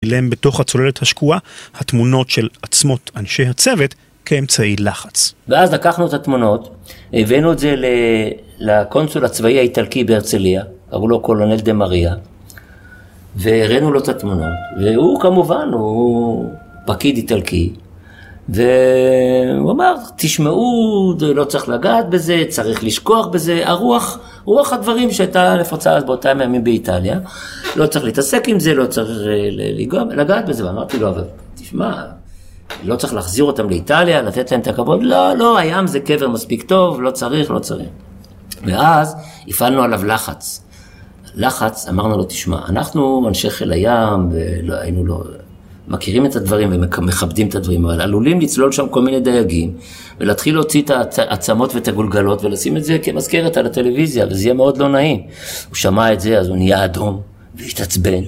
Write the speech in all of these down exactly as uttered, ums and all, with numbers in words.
צילם בתוך הצוללת השקועה התמונות של עצמות אנשי הצוות כאמצעי לחץ. ואז לקחנו את התמונות, הבאנו את זה לקונסול הצבאי האיטלקי בהרצליה, קראו לו קולונל דה מריה, והראינו לו את התמונות, והוא כמובן, הוא פקיד איטלקי, והוא אמר, תשמעו, לא צריך לגעת בזה, צריך לשכוח בזה, הרוח, רוח הדברים שהייתה נפוצה אז באותם ימים באיטליה, לא צריך להתעסק עם זה, לא צריך לגעת בזה, ואמרתי לו, אבל תשמע, לא צריך להחזיר אותם לאיטליה, לתת להם את הכבוד, לא, לא, הים זה קבר מספיק טוב, לא צריך, לא צריך. ואז הפעלנו עליו לחץ. לחץ, אמרנו לו, תשמע, אנחנו אנשי חיל הים, והיינו לו, מכירים את הדברים ומכבדים את הדברים, אבל עלולים לצלול שם כל מיני דייגים, ולהתחיל להוציא את העצמות ואת הגולגלות, ולשים את זה כמזכרת על הטלוויזיה, וזה יהיה מאוד לא נעים. הוא שמע את זה, אז הוא נהיה אדום, והתעצבן.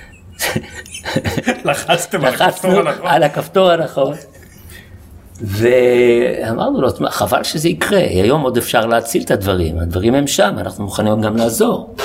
לחצתם על הכפתור הנכון. על הכפתור הנכון. ואמרנו לו, חבל שזה יקרה, היום עוד אפשר להציל את הדברים, הדברים הם שם, אנחנו מוכנים גם לעזור.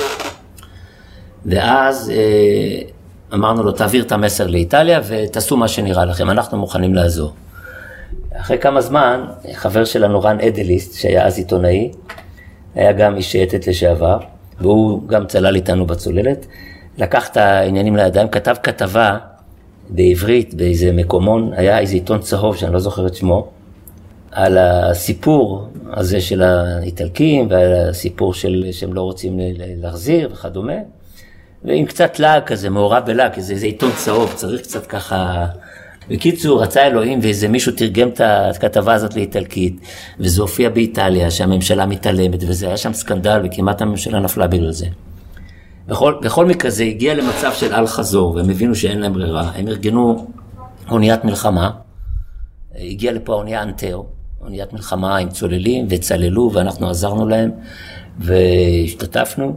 ואז אמרנו לו, תעביר את המסר לאיטליה ותעשו מה שנראה לכם, אנחנו מוכנים לעזור. אחרי כמה זמן, חבר שלנו רן אדליסט, שהיה אז עיתונאי, היה גם איש שייטת לשעבר, והוא גם צלל איתנו בצוללת, לקח את העניינים לידיים, כתב כתבה בעברית, באיזה מקומון, היה איזה עיתון צהוב, שאני לא זוכר את שמו, על הסיפור הזה של האיטלקים, ועל הסיפור של, שהם לא רוצים להחזיר וכדומה, ועם קצת לעג כזה, מעורב בלעג, איזה, איזה עיתון צהוב, צריך קצת ככה... בקיצור, רצה אלוהים, ואיזה מישהו תרגם את הכתבה הזאת לאיטלקית, וזה הופיע באיטליה, שהממשלה מתעלמת, וזה היה שם סקנדל, וכמעט הממשלה נפלה בגלל זה. בכל, בכל מקרה זה הגיע למצב של אל חזור, והם הבינו שאין להם ברירה. הם ארגנו אוניית מלחמה, הגיע לפה האונייה אנטר, אוניית מלחמה עם צוללים, וצללו, ואנחנו עזרנו להם, והשתתפנו,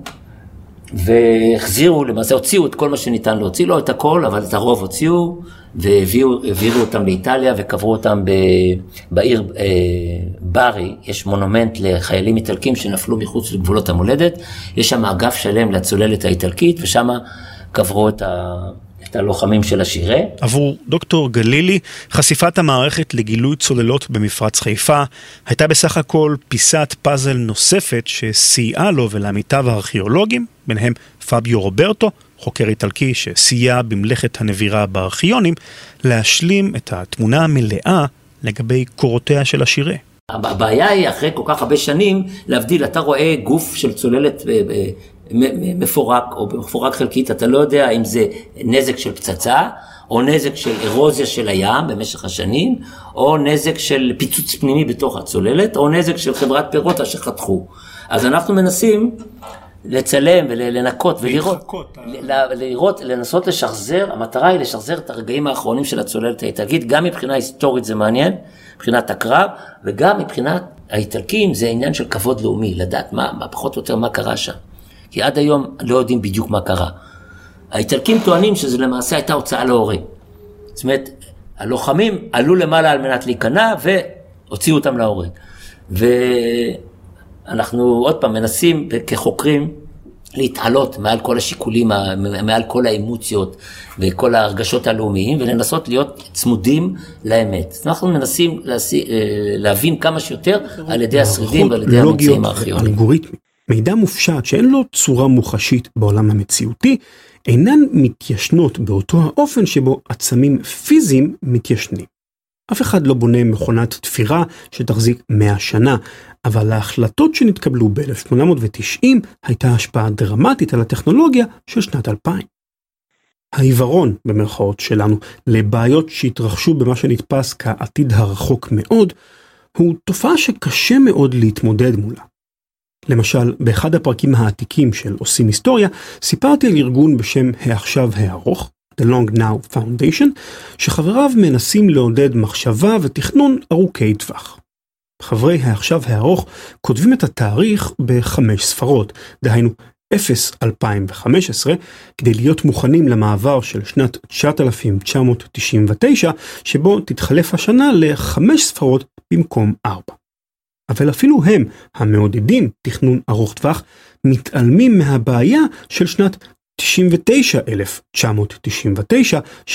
והחזירו, למעשה הוציאו את כל מה שניתן להוציא, לא את הכל, אבל את הרוב הוציאו, והעבירו אותם לאיטליה, וקברו אותם ב, בעיר אה, ברי, יש מונומנט לחיילים איטלקים שנפלו מחוץ לגבולות המולדת, יש שם אגף שלם לצוללת האיטלקית, ושם קברו את, ה, את הלוחמים של השירה. עבור דוקטור גלילי, חשיפת המערכת לגילוי צוללות במפרץ חיפה, הייתה בסך הכל פיסת פאזל נוספת שסייעה לו ולעמיתיו הארכיאולוגים, ביניהם פביו רוברטו, חוקר איטלקי שסייע במלאכת הנבירה בארכיונים, להשלים את התמונה המלאה לגבי קורותיה של השירה. הבעיה היא אחרי כל כך הרבה שנים להבדיל, אתה רואה גוף של צוללת מפורק או מפורק חלקית, אתה לא יודע אם זה נזק של פצצה, או נזק של אירוזיה של הים במשך השנים, או נזק של פיצוץ פנימי בתוך הצוללת, או נזק של חברת פירוטה שחתכו. אז אנחנו מנסים לצלם ולנקות ולראות, לראות, לנסות לשחזר, המטרה היא לשחזר את הרגעים האחרונים של הצוללת האיטלקית, גם מבחינה היסטורית זה מעניין, מבחינת הקרב, וגם מבחינת האיטלקים זה עניין של כבוד לאומי, לדעת מה, מה פחות או יותר מה קרה שם. כי עד היום לא יודעים בדיוק מה קרה. האיטלקים טוענים שזה למעשה הייתה הוצאה להורג. זאת אומרת, הלוחמים עלו למעלה על מנת להיכנע והוציאו אותם להורג. ואנחנו עוד פעם מנסים כחוקרים להתעלות מעל כל השיקולים, מעל כל האמוציות וכל ההרגשות הלאומיים, ולנסות להיות צמודים לאמת. אנחנו מנסים להבין כמה שיותר על ידי השרידים ועל ידי הממצאים הארכיאולוגיים. אלגוריתמי, מידע מופשט שאין לו צורה מוחשית בעולם המציאותי, אינן מתיישנות באותו האופן שבו עצמים פיזיים מתיישנים. אף אחד לא בונה מכונת תפירה שתחזיק מאה שנה, אבל ההחלטות שנתקבלו ב-אלף שמונה מאות ותשעים הייתה השפעה דרמטית על הטכנולוגיה של שנת אלפיים. העיוורון, במרכאות שלנו, לבעיות שהתרחשו במה שנתפס כעתיד הרחוק מאוד, הוא תופעה שקשה מאוד להתמודד מולה. למשל, באחד הפרקים העתיקים של עושים היסטוריה, סיפרתי על ארגון בשם העכשיו הארוך, The Long Now Foundation, שחבריו מנסים לעודד מחשבה ותכנון ארוכי טווח. חברי העכשיו הארוך כותבים את התאריך בחמש ספרות, דהיינו אפס אלפיים וחמש עשרה, כדי להיות מוכנים למעבר של שנת תשעת אלפים תשע מאות תשעים ותשע, שבו תתחלף השנה לחמש ספרות במקום ארבע. אבל אפילו הם, המעודדים תכנון ארוך טווח, מתעלמים מהבעיה של שנת תשעים ותשע אלף תשע מאות תשעים ותשע,